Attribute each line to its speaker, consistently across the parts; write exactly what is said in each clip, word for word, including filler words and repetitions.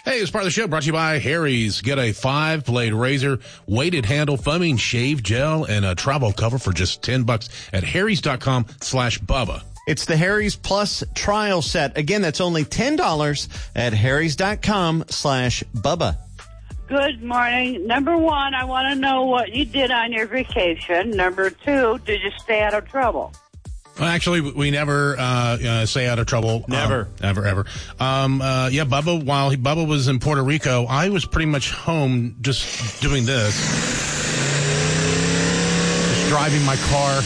Speaker 1: Hey, it's part of the show brought to you by Harry's. Get a five-blade razor, weighted handle, foaming shave gel, and a travel cover for just ten bucks at harrys.com slash Bubba.
Speaker 2: It's the Harry's Plus trial set. Again, that's only ten dollars at harrys.com slash Bubba.
Speaker 3: Good morning. Number one, I want to know what you did on your vacation. Number two, did you stay out of trouble?
Speaker 1: Well, actually, we never uh, uh, stay out of trouble.
Speaker 2: Never.
Speaker 1: Um, ever, ever. Um, uh, yeah, Bubba, while he, Bubba was in Puerto Rico, I was pretty much home just doing this. Just driving my car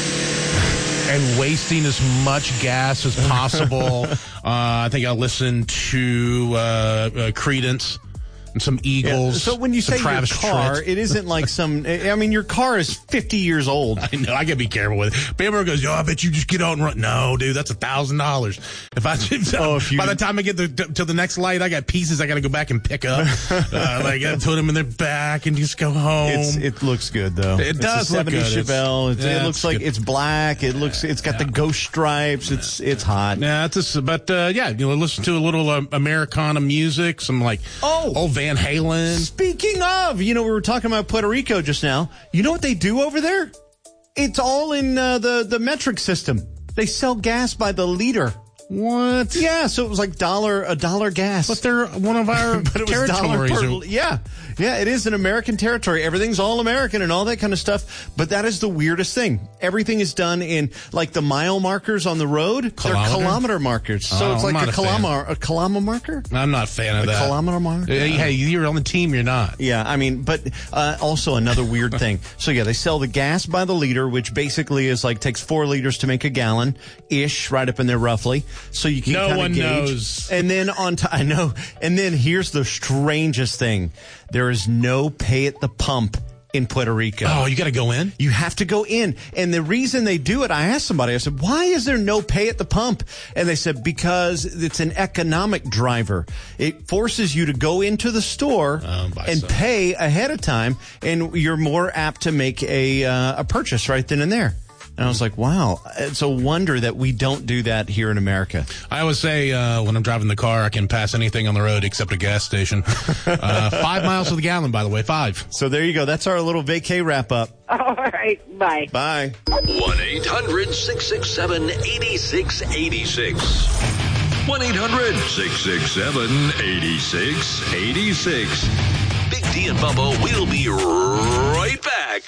Speaker 1: and wasting as much gas as possible. uh, I think I listened to uh, uh, Creedence. Some Eagles.
Speaker 2: Yeah. So when you say
Speaker 1: Travis
Speaker 2: your car,
Speaker 1: Tritt.
Speaker 2: it isn't like some, I mean, your car is fifty years old.
Speaker 1: I know, I gotta be careful with it. Bamber goes, oh, I bet you just get out and run. No, dude, that's a thousand dollars. If I, oh, if you, by the time I get the, to the next light, I got pieces I gotta go back and pick up. uh, like, I put them in their back and just go home.
Speaker 2: It's, it looks good, though.
Speaker 1: It does
Speaker 2: it's a
Speaker 1: look good.
Speaker 2: Chevelle. It's,
Speaker 1: yeah,
Speaker 2: it looks
Speaker 1: it's
Speaker 2: like
Speaker 1: good.
Speaker 2: it's black. It looks, it's got yeah. the ghost stripes. It's, it's hot.
Speaker 1: Yeah, it's just, but, uh, yeah, you know, listen to a little uh, Americana music, some like,
Speaker 2: oh,
Speaker 1: old Van Halen.
Speaker 2: Speaking of, you know, we were talking about Puerto Rico just now. You know what they do over there? It's all in uh, the, the metric system. They sell gas by the liter.
Speaker 1: What?
Speaker 2: Yeah, so it was like dollar a dollar gas.
Speaker 1: But they're one of our
Speaker 2: but it
Speaker 1: territories.
Speaker 2: Was dollar per, yeah, yeah, it is an American territory. Everything's all American and all that kind of stuff. But that is the weirdest thing. Everything is done in like the mile markers on the road.
Speaker 1: Kilometer?
Speaker 2: They're kilometer markers. So
Speaker 1: oh,
Speaker 2: it's like
Speaker 1: a,
Speaker 2: a kilometer, a kilometer marker.
Speaker 1: I'm not a fan of
Speaker 2: a
Speaker 1: that.
Speaker 2: A kilometer marker.
Speaker 1: Hey, hey, you're on the team. You're not.
Speaker 2: Yeah, I mean, but uh, also another weird thing. So yeah, they sell the gas by the liter, which basically is like takes four liters to make a gallon ish, right up in there roughly. So you can
Speaker 1: no one
Speaker 2: gauge.
Speaker 1: knows.
Speaker 2: And then on t- I know. And then here's the strangest thing: there is no pay at the pump in Puerto Rico.
Speaker 1: Oh, you got to go in?
Speaker 2: You have to go in. And the reason they do it, I asked somebody, I said, why is there no pay at the pump? And they said, because it's an economic driver. It forces you to go into the store
Speaker 1: oh,
Speaker 2: and
Speaker 1: some.
Speaker 2: pay ahead of time, and you're more apt to make a uh, a purchase right then and there. And I was like, wow, it's a wonder that we don't do that here in America.
Speaker 1: I always say uh, when I'm driving the car, I can pass anything on the road except a gas station. uh, five miles to the gallon, by the way, five.
Speaker 2: So there you go. That's our little vacay wrap up.
Speaker 3: All right, bye.
Speaker 2: Bye.
Speaker 4: one eight hundred six six seven eight six eight six. one eight hundred six six seven eight six eight six. Big D and Bubba will be right back.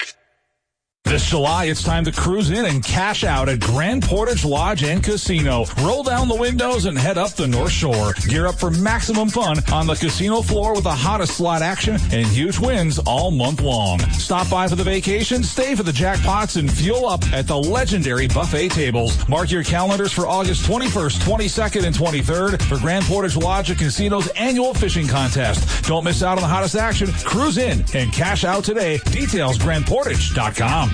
Speaker 5: This July, it's time to cruise in and cash out at Grand Portage Lodge and Casino. Roll down the windows and head up the North Shore. Gear up for maximum fun on the casino floor with the hottest slot action and huge wins all month long. Stop by for the vacation, stay for the jackpots, and fuel up at the legendary buffet tables. Mark your calendars for August twenty-first, twenty-second, and twenty-third for Grand Portage Lodge and Casino's annual fishing contest. Don't miss out on the hottest action. Cruise in and cash out today. Details grand portage dot com.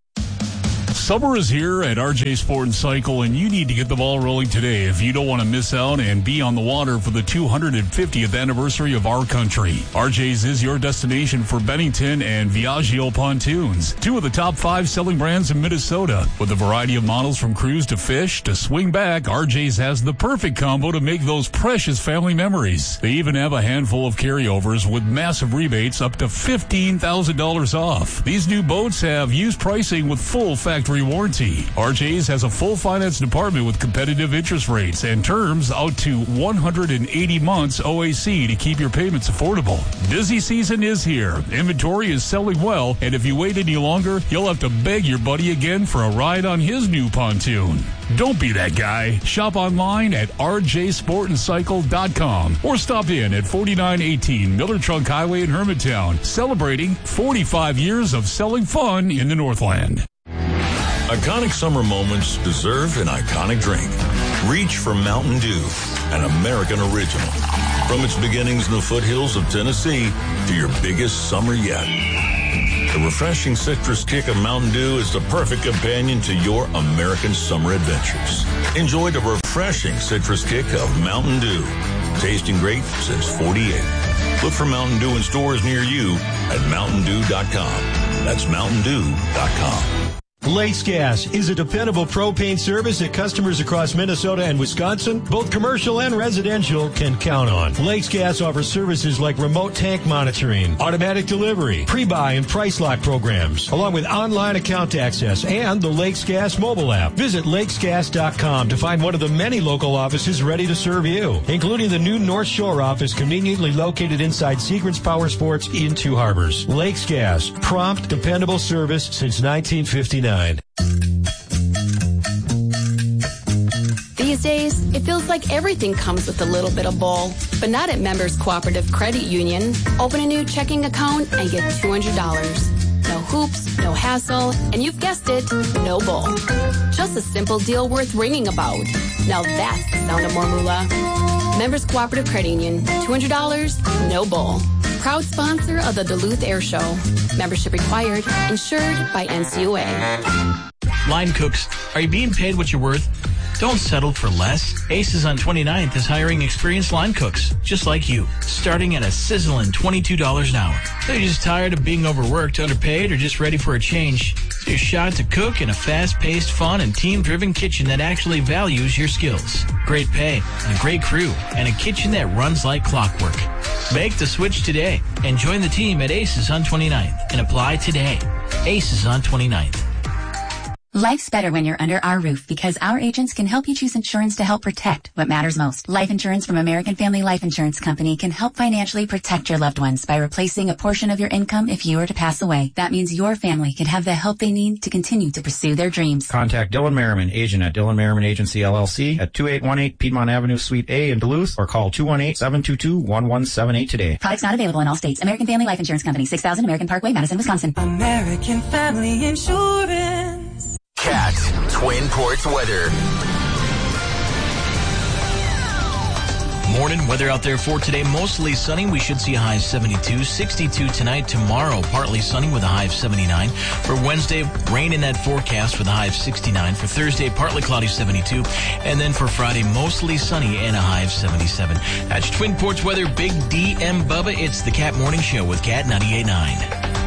Speaker 6: Summer is here at R J Sport and Cycle, and you need to get the ball rolling today if you don't want to miss out and be on the water for the two hundred fiftieth anniversary of our country. R J's is your destination for Bennington and Viaggio pontoons, two of the top five selling brands in Minnesota. With a variety of models from cruise to fish to swing back, R J's has the perfect combo to make those precious family memories. They even have a handful of carryovers with massive rebates up to fifteen thousand dollars off. These new boats have used pricing with full factory warranty. R J's has a full finance department with competitive interest rates and terms out to one hundred eighty months O A C to keep your payments affordable. Busy season is here. Inventory is selling well, and if you wait any longer, you'll have to beg your buddy again for a ride on his new pontoon. Don't be that guy. Shop online at r j sport and cycle dot com or stop in at forty-nine eighteen Miller Trunk Highway in Hermantown, celebrating forty-five years of selling fun in the Northland.
Speaker 4: Iconic summer moments deserve an iconic drink. Reach for Mountain Dew, an American original. From its beginnings in the foothills of Tennessee to your biggest summer yet. The refreshing citrus kick of Mountain Dew is the perfect companion to your American summer adventures. Enjoy the refreshing citrus kick of Mountain Dew. Tasting great since forty-eight. Look for Mountain Dew in stores near you at mountain dew dot com. That's mountain dew dot com.
Speaker 7: Lakes Gas is a dependable propane service that customers across Minnesota and Wisconsin, both commercial and residential, can count on. Lakes Gas offers services like remote tank monitoring, automatic delivery, pre-buy and price lock programs, along with online account access and the Lakes Gas mobile app. Visit lakes gas dot com to find one of the many local offices ready to serve you, including the new North Shore office conveniently located inside Segrants Power Sports in Two Harbors. Lakes Gas, prompt, dependable service since nineteen fifty-nine.
Speaker 8: These days, it feels like everything comes with a little bit of bull, but not at Members Cooperative Credit Union. Open a new checking account and get two hundred dollars. No hoops, no hassle, and you've guessed it, no bull. Just a simple deal worth ringing about. Now that's the sound of more moolah. Members Cooperative Credit Union, two hundred dollars, no bull. Proud sponsor of the Duluth Air Show. Membership required. Insured by N C U A.
Speaker 9: Line cooks, are you being paid what you're worth? Don't settle for less. Aces on twenty-ninth is hiring experienced line cooks, just like you, starting at a sizzling twenty-two dollars an hour. They're just tired of being overworked, underpaid, or just ready for a change. It's your shot to cook in a fast-paced, fun, and team-driven kitchen that actually values your skills. Great pay, and a great crew, and a kitchen that runs like clockwork. Make the switch today and join the team at Aces on twenty-ninth and apply today. Aces on twenty-ninth.
Speaker 10: Life's better when you're under our roof because our agents can help you choose insurance to help protect what matters most. Life insurance from American Family Life Insurance Company can help financially protect your loved ones by replacing a portion of your income if you were to pass away. That means your family can have the help they need to continue to pursue their dreams.
Speaker 11: Contact Dylan Merriman, agent at Dylan Merriman Agency, L L C at two eight one eight Piedmont Avenue, Suite A in Duluth, or call two one eight, seven two two, one one seven eight today.
Speaker 10: Products not available in all states. American Family Life Insurance Company, six thousand American Parkway, Madison, Wisconsin.
Speaker 12: American Family Insurance.
Speaker 13: Cat Twin Ports weather.
Speaker 9: Morning weather out there for today. Mostly sunny. We should see a high of seventy-two. sixty-two tonight. Tomorrow, partly sunny with a high of seventy-nine. For Wednesday, rain in that forecast with a high of sixty-nine. For Thursday, partly cloudy, seventy-two. And then for Friday, mostly sunny and a high of seventy-seven. That's Twin Ports weather. Big D M Bubba. It's the Cat Morning Show with Cat ninety-eight point nine.